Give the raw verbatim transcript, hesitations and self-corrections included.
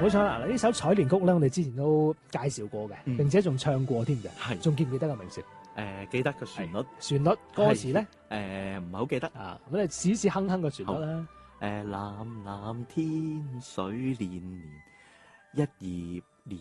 冇錯啦！嗱，呢首《采蓮曲》咧，我哋之前都介紹過嘅， 嗯並且仲唱過添嘅。 係仲記唔記得個名字？ 誒記得個旋律， 旋律歌詞咧？ 誒唔係好記得啊，咁你試試哼哼個旋律啦。 誒藍藍天水連連，一葉